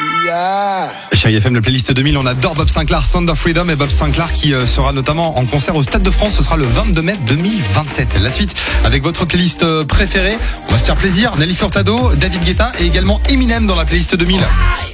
Chérie FM, le playlist 2000, on adore Bob Sinclair, Sound of Freedom, et Bob Sinclair qui sera notamment en concert au Stade de France, ce sera le 22 mai 2027. La suite avec votre playlist préférée, on va se faire plaisir, Nelly Furtado, David Guetta et également Eminem dans la playlist 2000.